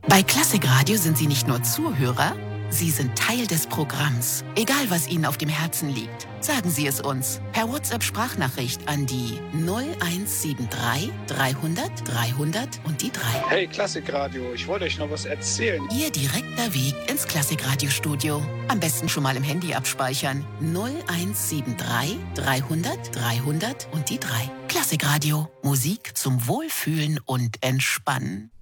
Bei Klassikradio sind Sie nicht nur Zuhörer, Sie sind Teil des Programms. Egal, was Ihnen auf dem Herzen liegt, sagen Sie es uns per WhatsApp-Sprachnachricht an die 0173 300 300 und die 3. Hey Klassikradio, ich wollte euch noch was erzählen. Ihr direkter Weg ins Klassikradio-Studio. Am besten schon mal im Handy abspeichern. 0173 300 300 und die 3. Klassikradio. Musik zum Wohlfühlen und Entspannen.